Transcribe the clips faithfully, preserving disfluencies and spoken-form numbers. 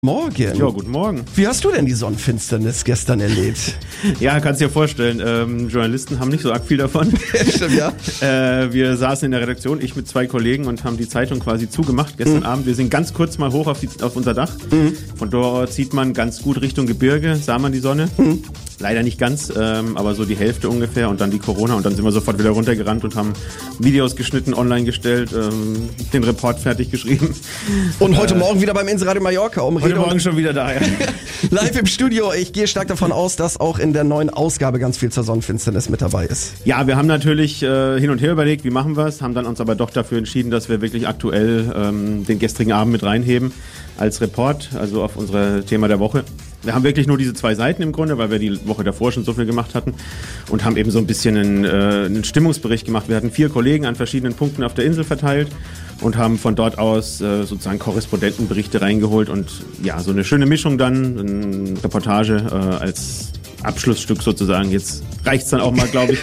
Morgen. Ja, guten Morgen. Wie hast du denn die Sonnenfinsternis gestern erlebt? Ja, kannst dir vorstellen, ähm, Journalisten haben nicht so arg viel davon. Stimmt, ja. äh, wir saßen in der Redaktion, ich mit zwei Kollegen und haben die Zeitung quasi zugemacht gestern mhm. Abend. Wir sind ganz kurz mal hoch auf, die, auf unser Dach. Mhm. Von dort sieht man ganz gut Richtung Gebirge, sah man die Sonne. Mhm. Leider nicht ganz, ähm, aber so die Hälfte ungefähr und dann die Corona und dann sind wir sofort wieder runtergerannt und haben Videos geschnitten, online gestellt, ähm, den Report fertig geschrieben. Und heute äh, Morgen wieder beim Inselradio Mallorca. Um heute Morgen schon wieder da, ja. Live im Studio. Ich gehe stark davon aus, dass auch in der neuen Ausgabe ganz viel zur Sonnenfinsternis mit dabei ist. Ja, wir haben natürlich äh, hin und her überlegt, wie machen wir es, haben dann uns aber doch dafür entschieden, dass wir wirklich aktuell ähm, den gestrigen Abend mit reinheben als Report, also auf unser Thema der Woche. Wir haben wirklich nur diese zwei Seiten im Grunde, weil wir die Woche davor schon so viel gemacht hatten und haben eben so ein bisschen einen, äh, einen Stimmungsbericht gemacht. Wir hatten vier Kollegen an verschiedenen Punkten auf der Insel verteilt und haben von dort aus äh, sozusagen Korrespondentenberichte reingeholt und ja, so eine schöne Mischung dann, eine Reportage äh, als Abschlussstück sozusagen. Jetzt reicht's dann auch mal, glaube ich.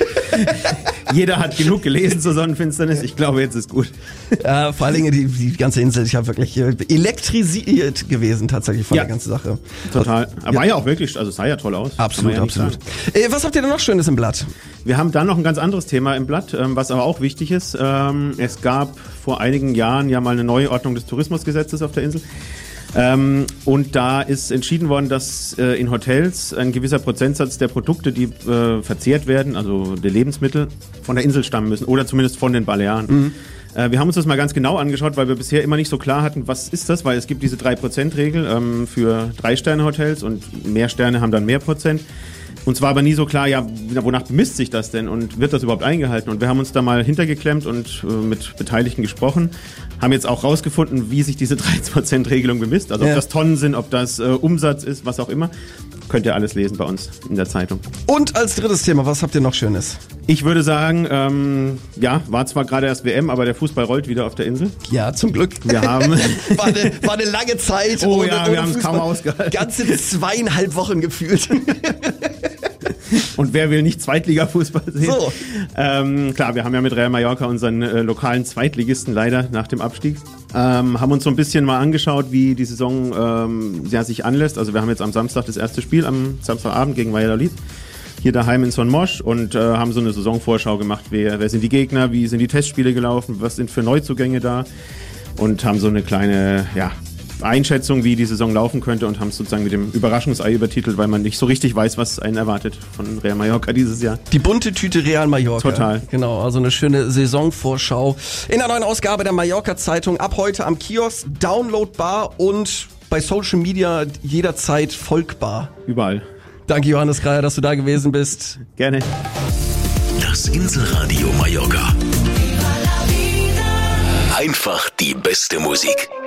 Jeder hat genug gelesen zur Sonnenfinsternis. Ich glaube, jetzt ist gut. Ja, vor allen Dingen die, die ganze Insel ist ja wirklich elektrisiert gewesen tatsächlich von ja, der ganzen Sache. Total. Aber ja. War ja auch wirklich, also sah ja toll aus. Absolut, ja absolut. Äh, was habt ihr denn noch Schönes im Blatt? Wir haben dann noch ein ganz anderes Thema im Blatt, ähm, was aber auch wichtig ist. Ähm, es gab vor einigen Jahren ja mal eine Neuordnung des Tourismusgesetzes auf der Insel. Ähm, und da ist entschieden worden, dass äh, in Hotels ein gewisser Prozentsatz der Produkte, die äh, verzehrt werden, also der Lebensmittel, von der Insel stammen müssen oder zumindest von den Balearen. Mhm. Äh, wir haben uns das mal ganz genau angeschaut, weil wir bisher immer nicht so klar hatten, was ist das, weil es gibt diese drei Prozent Regel ähm, für Drei-Sterne-Hotels und mehr Sterne haben dann mehr Prozent. Uns war aber nie so klar, ja, wonach bemisst sich das denn und wird das überhaupt eingehalten? Und wir haben uns da mal hintergeklemmt und äh, mit Beteiligten gesprochen, haben jetzt auch rausgefunden, wie sich diese drei Prozent Regelung bemisst. Also ob ja. das Tonnen sind, ob das äh, Umsatz ist, was auch immer. Könnt ihr alles lesen bei uns in der Zeitung. Und als drittes Thema, was habt ihr noch Schönes? Ich würde sagen, ähm, ja, war zwar gerade erst W M, aber der Fußball rollt wieder auf der Insel. Ja, zum Glück. Wir haben war, eine, war eine lange Zeit. Oh ohne, ja, ohne wir haben es kaum ausgehalten. Ganze zweieinhalb Wochen gefühlt. Und wer will nicht Zweitliga-Fußball sehen? So. Ähm, klar, wir haben ja mit Real Mallorca unseren äh, lokalen Zweitligisten leider nach dem Abstieg. Ähm, haben uns so ein bisschen mal angeschaut, wie die Saison ähm, ja, sich anlässt. Also wir haben jetzt am Samstag das erste Spiel, am Samstagabend gegen Valladolid. Hier daheim in Son Mosch und äh, haben so eine Saisonvorschau gemacht. Wer, wer sind die Gegner? Wie sind die Testspiele gelaufen? Was sind für Neuzugänge da? Und haben so eine kleine, ja, Einschätzung, wie die Saison laufen könnte und haben es sozusagen mit dem Überraschungsei übertitelt, weil man nicht so richtig weiß, was einen erwartet von Real Mallorca dieses Jahr. Die bunte Tüte Real Mallorca. Total. Genau, also eine schöne Saisonvorschau in der neuen Ausgabe der Mallorca-Zeitung. Ab heute am Kiosk, downloadbar und bei Social Media jederzeit folgbar. Überall. Danke Johannes Kreier, dass du da gewesen bist. Gerne. Das Inselradio Mallorca. Einfach die beste Musik.